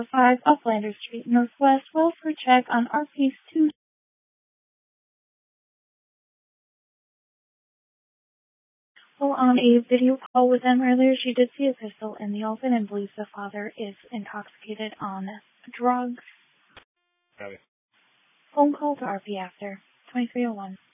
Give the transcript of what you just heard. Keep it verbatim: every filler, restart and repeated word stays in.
five Uplander Street, Northwest, Welford check on R P two. While on a video call with them earlier, she did see a pistol in the open and believes the father is intoxicated on drugs. Got it. Phone call to R P after. twenty-three oh one.